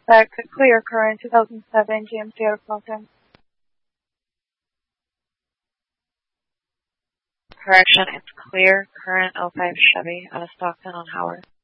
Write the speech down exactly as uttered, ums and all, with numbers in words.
That could clear current two thousand seven G M C out of Stockton. Correction, it's clear current oh five Chevy out of Stockton on Howard.